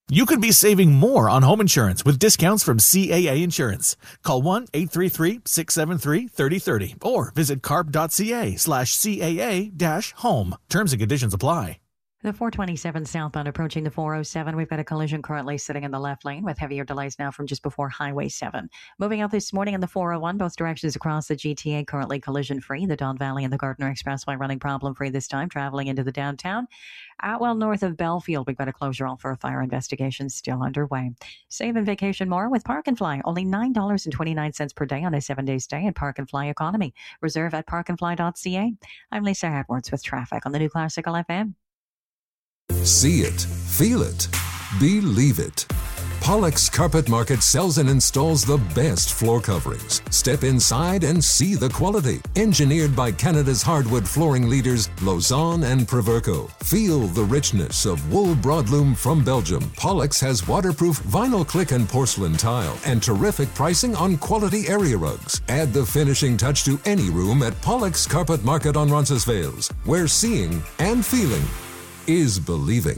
You could be saving more on home insurance with discounts from CAA Insurance. Call 1-833-673-3030 or visit carp.ca/CAA-home. Terms and conditions apply. The 427 southbound approaching the 407. We've got a collision currently sitting in the left lane with heavier delays now from just before Highway 7. Moving out this morning in the 401, both directions across the GTA currently collision-free. The Don Valley and the Gardner Expressway running problem-free this time, traveling into the downtown. Atwell north of Belfield, we've got a closure all for a fire investigation still underway. Save and vacation more with Park and Fly. Only $9.29 per day on a 7-day stay at Park and Fly Economy. Reserve at parkandfly.ca. I'm Lisa Edwards with traffic on the New Classical FM. See it, feel it, believe it. Pollock's Carpet Market sells and installs the best floor coverings. Step inside and see the quality. Engineered by Canada's hardwood flooring leaders, Lausanne and Proverco. Feel the richness of wool broadloom from Belgium. Pollock's has waterproof vinyl click and porcelain tile and terrific pricing on quality area rugs. Add the finishing touch to any room at Pollock's Carpet Market on Roncesvalles, where seeing and feeling is believing.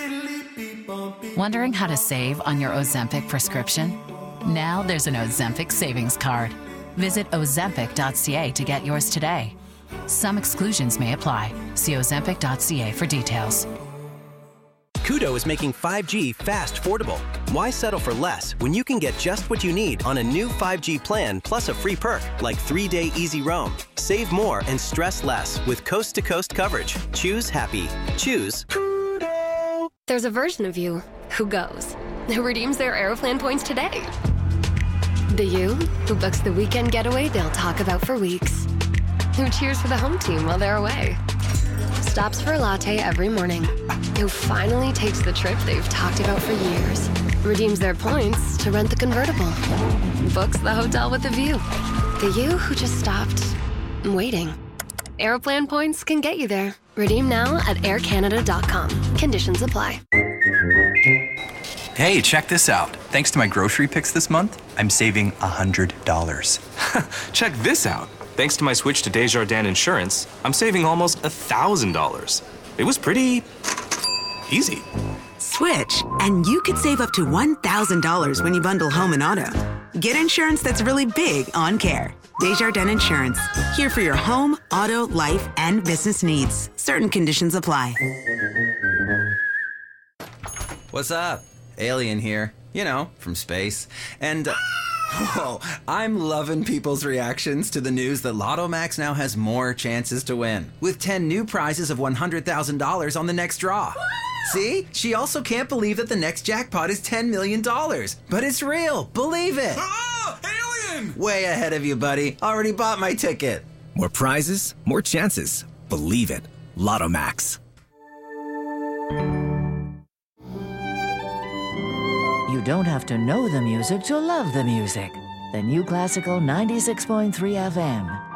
Wondering how to save on your Ozempic prescription? Now there's an Ozempic savings card. Visit ozempic.ca to get yours today. Some exclusions may apply. See ozempic.ca for details. Koodo is making 5G fast affordable. Why settle for less when you can get just what you need on a new 5G plan plus a free perk like 3-day easy roam? Save more and stress less with coast-to-coast coverage. Choose happy. Choose Koodo. There's a version of you who goes, who redeems their Aeroplan points today. The you who books the weekend getaway they'll talk about for weeks. Who cheers for the home team while they're away. Stops for a latte every morning. Who finally takes the trip they've talked about for years. Redeems their points to rent the convertible. Books the hotel with a view. The you who just stopped waiting. Aeroplan points can get you there. Redeem now at aircanada.com. Conditions apply. Hey, check this out. Thanks to my grocery picks this month, I'm saving $100. Check this out. Thanks to my switch to Desjardins Insurance, I'm saving almost $1,000. It was pretty easy. Switch, and you could save up to $1,000 when you bundle home and auto. Get insurance that's really big on care. Desjardins Insurance. Here for your home, auto, life, and business needs. Certain conditions apply. What's up? Alien here. You know, from space. And... whoa, I'm loving people's reactions to the news that Lotto Max now has more chances to win, with 10 new prizes of $100,000 on the next draw. See? She also can't believe that the next jackpot is $10 million. But it's real. Believe it. Ah! Alien! Way ahead of you, buddy. Already bought my ticket. More prizes, more chances. Believe it. Lotto Max. You don't have to know the music to love the music. The New Classical 96.3 FM.